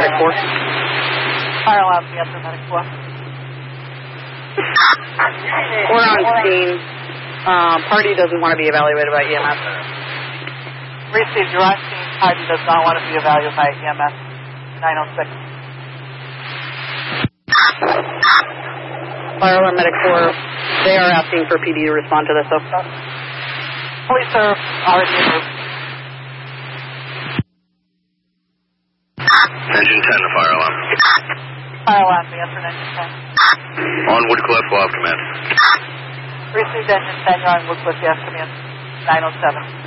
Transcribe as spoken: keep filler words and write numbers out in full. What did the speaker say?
Medic four. Fire alarm, answer Medic four. We're on scene. Uh, party doesn't want to be evaluated by E M S. Received, you're on scene. Party does not want to be evaluated by E M S. nine oh six. Fire alarm Medic four, they are asking for P D to respond to this, though. Police are already in route. Engine ten, the fire alarm. Fire alarm, answer engine ten. On Woodcliff, we'll have command. Received engine ten, you're on Woodcliff, yes, command. nine oh seven.